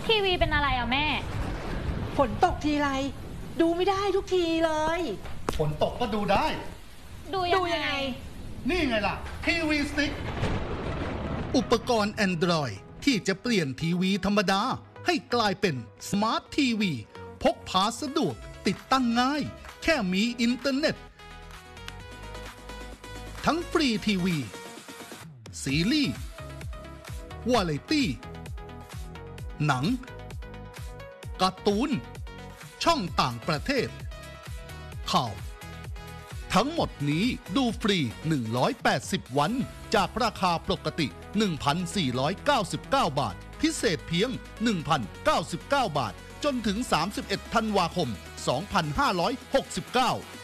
ทีวีเป็นอะไรอะแม่ฝนตกทีไรดูไม่ได้ทุกทีเลยฝนตกก็ดูได้ดูยังไงนี่ไงล่ะทีวีสติ๊กอุปกรณ์ Android ที่จะเปลี่ยนทีวีธรรมดาให้กลายเป็นสมาร์ททีวีพกพาสะดวกติดตั้งง่ายแค่มีอินเทอร์เน็ตทั้งฟรีทีวีซีรีส์วาไรตี้หนังการ์ตูนช่องต่างประเทศข่าวทั้งหมดนี้ดูฟรี180วันจากราคาปกติ 1,499 บาทพิเศษเพียง 1,099 บาทจนถึง31ธันวาคม 2569